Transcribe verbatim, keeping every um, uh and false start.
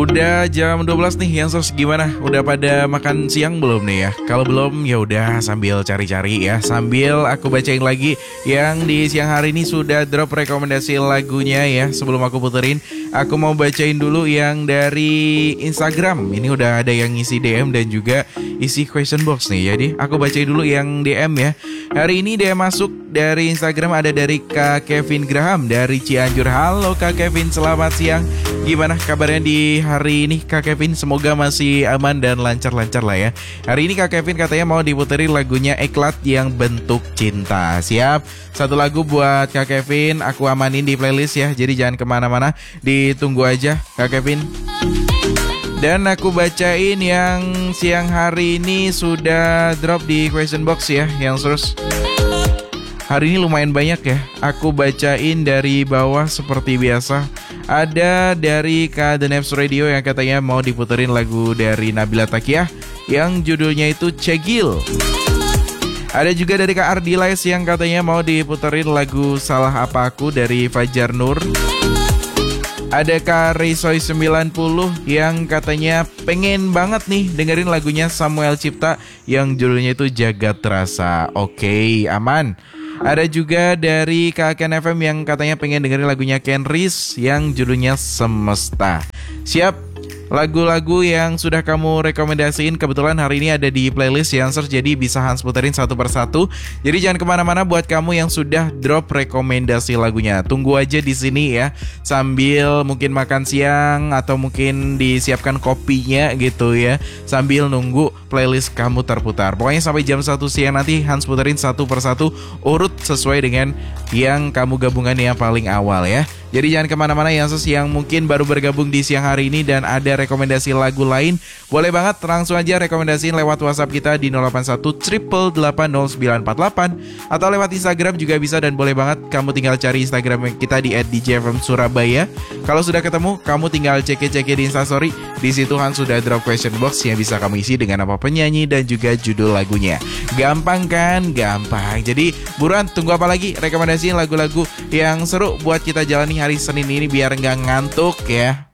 Udah jam dua belas nih, yang sos gimana? Udah pada makan siang belum nih ya? Kalau belum ya udah sambil cari-cari ya. Sambil aku bacain lagi yang di siang hari ini sudah drop rekomendasi lagunya ya. Sebelum aku puterin, aku mau bacain dulu yang dari Instagram. Ini udah ada yang ngisi D M dan juga isi question box nih. Jadi aku bacain dulu yang D M ya. Hari ini D M masuk dari Instagram ada dari Kak Kevin Graham dari Cianjur. Halo Kak Kevin, selamat siang. Gimana kabarnya di hari ini Kak Kevin? Semoga masih aman dan lancar-lancar lah ya. Hari ini Kak Kevin katanya mau diputerin lagunya Eklat yang bentuk cinta. Siap, satu lagu buat Kak Kevin, aku amanin di playlist ya. Jadi jangan kemana-mana, ditunggu aja Kak Kevin. Dan aku bacain yang siang hari ini sudah drop di question box ya, yang terus. Hari ini lumayan banyak ya. Aku bacain dari bawah seperti biasa. Ada dari Kak The Neps Radio yang katanya mau diputerin lagu dari Nabila Takiah yang judulnya itu Cegil. Ada juga dari Kak Ardilais yang katanya mau diputerin lagu Salah Apa Aku dari Fajar Nur. Ada Kak Risoy sembilan puluh yang katanya pengen banget nih dengerin lagunya Samuel Cipta yang judulnya itu Jagat Rasa. Oke, aman. Ada juga dari Kak Ken F M yang katanya pengen dengerin lagunya Ken Riz yang judulnya Semesta. Siap. Lagu-lagu yang sudah kamu rekomendasiin kebetulan hari ini ada di playlist yang search, jadi bisa Hans puterin satu persatu. Jadi jangan kemana-mana buat kamu yang sudah drop rekomendasi lagunya. Tunggu aja di sini ya, sambil mungkin makan siang atau mungkin disiapkan kopinya gitu ya, sambil nunggu playlist kamu terputar. Pokoknya sampai jam satu siang nanti Hans puterin satu persatu urut sesuai dengan yang kamu gabungan yang paling awal ya. Jadi jangan kemana-mana yang ses yang mungkin baru bergabung di siang hari ini dan ada rekomendasi lagu lain, boleh banget langsung aja rekomendasiin lewat WhatsApp kita di nol delapan satu delapan delapan nol sembilan empat delapan atau lewat Instagram juga bisa, dan boleh banget kamu tinggal cari Instagram kita di et d j f m surabaya. Kalau sudah ketemu, kamu tinggal cek-cek di Instastory. Di situ Han sudah drop question box yang bisa kamu isi dengan apa penyanyi dan juga judul lagunya. Gampang kan? Gampang. Jadi buruan, tunggu apa lagi? Rekomendasiin lagu-lagu yang seru buat kita jalani hari Senin ini biar nggak ngantuk ya.